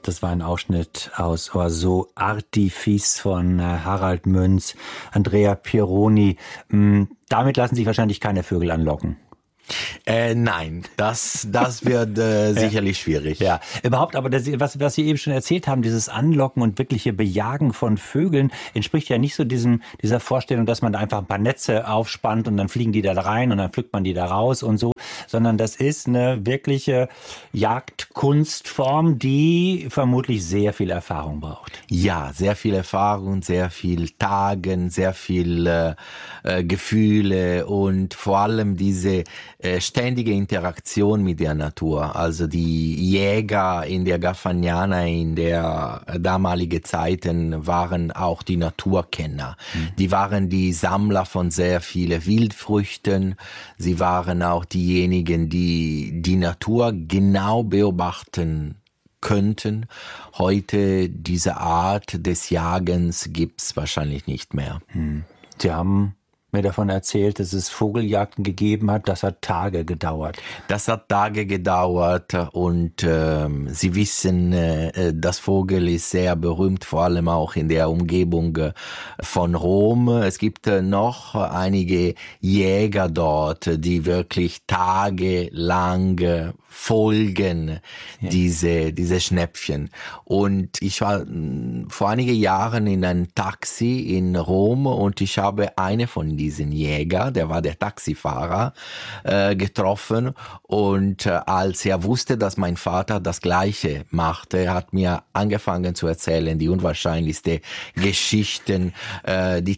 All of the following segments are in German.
Das war ein Ausschnitt aus Oiseau Artifice von Harald Münz, Andrea Pieroni. Damit lassen sich wahrscheinlich keine Vögel anlocken. Nein, das wird sicherlich schwierig. Ja, überhaupt, aber was Sie eben schon erzählt haben, dieses Anlocken und wirkliche Bejagen von Vögeln, entspricht ja nicht so dieser Vorstellung, dass man da einfach ein paar Netze aufspannt und dann fliegen die da rein und dann pflückt man die da raus und so, sondern das ist eine wirkliche Jagdkunstform, die vermutlich sehr viel Erfahrung braucht. Ja, sehr viel Erfahrung, sehr viel Tagen, sehr viel Gefühle und vor allem diese ständige Interaktion mit der Natur. Also die Jäger in der Garfagnana in der damaligen Zeiten waren auch die Naturkenner. Die waren die Sammler von sehr vielen Wildfrüchten. Sie waren auch diejenigen, die die Natur genau beobachten könnten. Heute diese Art des Jagens gibt's wahrscheinlich nicht mehr. Sie haben mir davon erzählt, dass es Vogeljagden gegeben hat. Das hat Tage gedauert. Das hat Tage gedauert und Sie wissen, das Vogel ist sehr berühmt, vor allem auch in der Umgebung von Rom. Es gibt noch einige Jäger dort, die wirklich tagelang folgen diese Schnäppchen. Und ich war vor einigen Jahren in einem Taxi in Rom und ich habe eine von diesen Jäger, der war der Taxifahrer, getroffen. Und als er wusste, dass mein Vater das Gleiche machte, hat mir angefangen zu erzählen, die unwahrscheinlichste Geschichten, die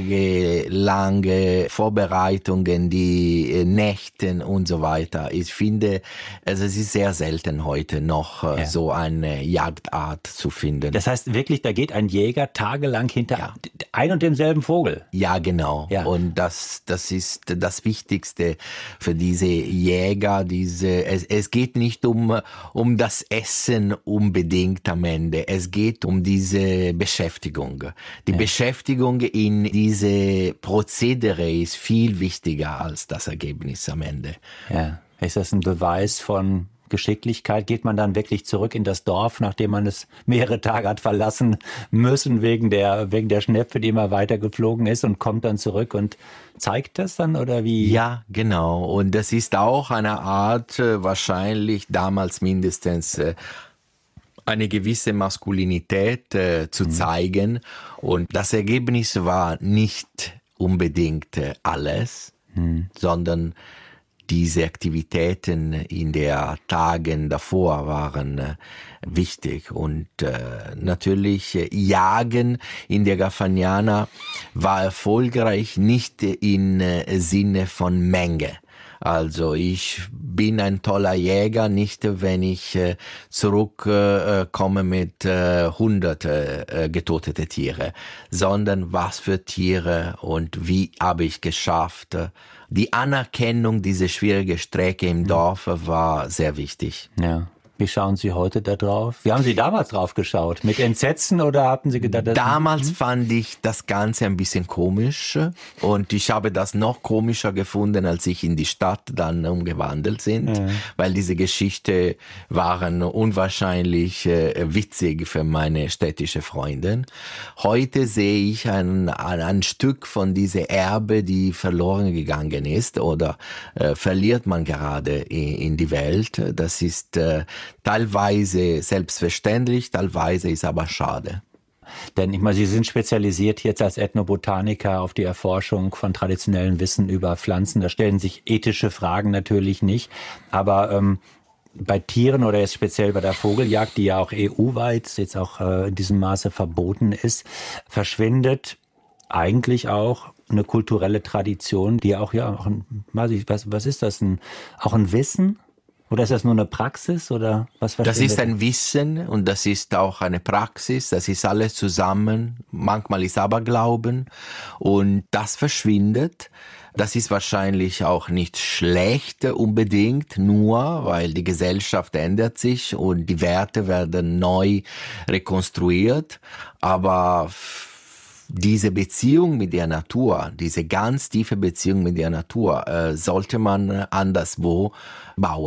tagelange Vorbereitungen, die Nächten und so weiter. Ich finde, also es ist sehr selten heute noch so eine Jagdart zu finden. Das heißt wirklich, da geht ein Jäger tagelang hinter ein und demselben Vogel? Ja, genau. Ja. Und das ist das Wichtigste für diese Jäger. Es geht nicht um das Essen unbedingt am Ende. Es geht um diese Beschäftigung. Die Beschäftigung in diese Prozedere ist viel wichtiger als das Ergebnis am Ende. Ja. Ist das ein Beweis von Geschicklichkeit? Geht man dann wirklich zurück in das Dorf, nachdem man es mehrere Tage hat verlassen müssen, wegen der Schnepfe, die immer weiter geflogen ist, und kommt dann zurück und zeigt das dann, oder wie? Ja, genau. Und das ist auch eine Art, wahrscheinlich damals mindestens, eine gewisse Maskulinität zu zeigen. Und das Ergebnis war nicht unbedingt alles, sondern diese Aktivitäten in der Tagen davor waren wichtig. Und natürlich Jagen in der Garfagnana war erfolgreich, nicht im Sinne von Menge. Also ich bin ein toller Jäger, nicht wenn ich zurückkomme mit hunderte getötete Tiere, sondern was für Tiere und wie habe ich geschafft. Die Anerkennung dieser schwierigen Strecke im Dorf war sehr wichtig. Ja. Wie schauen Sie heute da drauf? Wie haben Sie damals drauf geschaut? Mit Entsetzen oder hatten Sie gedacht, damals fand ich das Ganze ein bisschen komisch und ich habe das noch komischer gefunden, als ich in die Stadt dann umgewandelt bin, weil diese Geschichte waren unwahrscheinlich witzig für meine städtische Freundin. Heute sehe ich ein Stück von dieser Erbe, die verloren gegangen ist oder verliert man gerade in die Welt. Das ist teilweise selbstverständlich, teilweise ist aber schade. Denn ich meine, Sie sind spezialisiert jetzt als Ethnobotaniker auf die Erforschung von traditionellen Wissen über Pflanzen. Da stellen sich ethische Fragen natürlich nicht. Aber bei Tieren oder jetzt speziell bei der Vogeljagd, die ja auch EU-weit jetzt auch in diesem Maße verboten ist, verschwindet eigentlich auch eine kulturelle Tradition, die auch was ist das? Auch ein Wissen? Oder ist das nur eine Praxis oder was? Das ist ein Wissen und das ist auch eine Praxis. Das ist alles zusammen. Manchmal ist Aberglauben und das verschwindet. Das ist wahrscheinlich auch nicht schlecht unbedingt, nur weil die Gesellschaft ändert sich und die Werte werden neu rekonstruiert. Aber diese Beziehung mit der Natur, diese ganz tiefe Beziehung mit der Natur, sollte man anderswo bauen.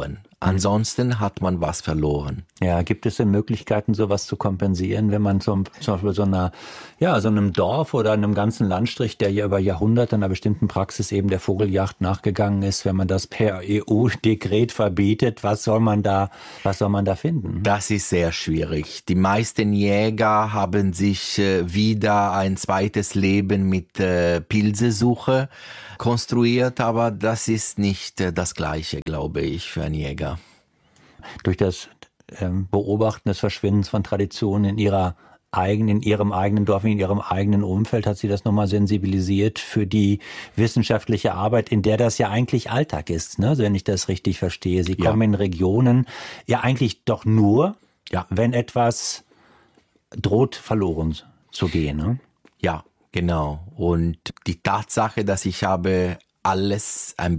Ansonsten hat man was verloren. Ja, gibt es denn Möglichkeiten, sowas zu kompensieren, wenn man zum Beispiel so einem Dorf oder einem ganzen Landstrich, der ja über Jahrhunderte einer bestimmten Praxis eben der Vogeljagd nachgegangen ist, wenn man das per EU-Dekret verbietet, was soll man da finden? Das ist sehr schwierig. Die meisten Jäger haben sich wieder ein zweites Leben mit Pilzesuche konstruiert, aber das ist nicht das Gleiche, glaube ich, für einen Jäger. Durch das Beobachten des Verschwindens von Traditionen in ihrem eigenen Dorf, in ihrem eigenen Umfeld, hat sie das nochmal sensibilisiert für die wissenschaftliche Arbeit, in der das ja eigentlich Alltag ist, ne? Wenn ich das richtig verstehe. Sie kommen in Regionen ja eigentlich doch nur, wenn etwas droht, verloren zu gehen. Ne? Ja, genau. Und die Tatsache, dass ich habe alles ein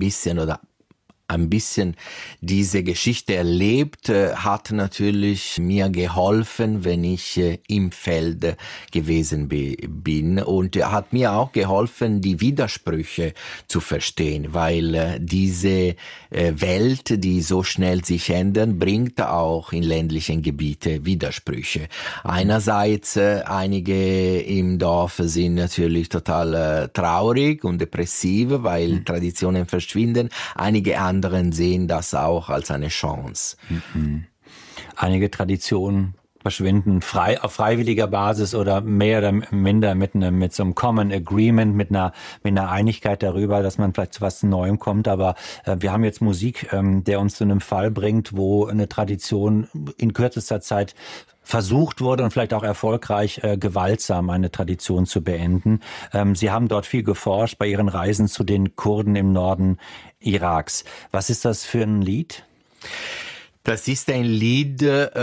bisschen diese Geschichte erlebt, hat natürlich mir geholfen, wenn ich im Feld gewesen bin. Und hat mir auch geholfen, die Widersprüche zu verstehen, weil diese Welt, die so schnell sich ändert, bringt auch in ländlichen Gebieten Widersprüche. Einerseits, einige im Dorf sind natürlich total traurig und depressiv, weil Traditionen verschwinden. Einige anderen sehen das auch als eine Chance. Einige Traditionen verschwinden auf freiwilliger Basis oder mehr oder minder mit so einem Common Agreement, mit einer Einigkeit darüber, dass man vielleicht zu was Neuem kommt. Aber wir haben jetzt Musik, der uns zu einem Fall bringt, wo eine Tradition in kürzester Zeit versucht wurde und vielleicht auch erfolgreich gewaltsam eine Tradition zu beenden. Sie haben dort viel geforscht bei Ihren Reisen zu den Kurden im Norden Iraks. Was ist das für ein Lied? Das ist ein Lied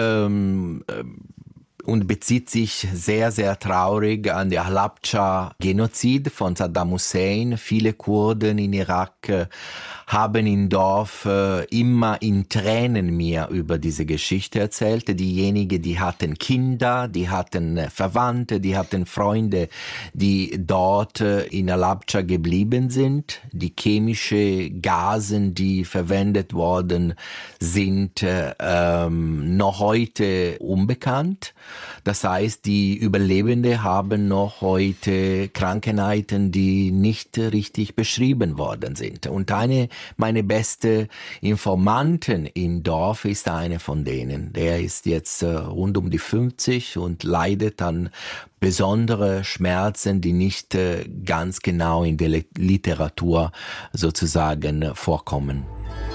und bezieht sich sehr, sehr traurig an der Halabja-Genozid von Saddam Hussein. Viele Kurden in Irak haben im Dorf immer in Tränen mir über diese Geschichte erzählt. Diejenigen, die hatten Kinder, die hatten Verwandte, die hatten Freunde, die dort in Halabja geblieben sind. Die chemischen Gasen, die verwendet worden sind, noch heute unbekannt. Das heißt, die Überlebenden haben noch heute Krankheiten, die nicht richtig beschrieben worden sind. Und meine beste Informanten im Dorf ist eine von denen. Der ist jetzt rund um die 50 und leidet an besondere Schmerzen, die nicht ganz genau in der Literatur sozusagen vorkommen.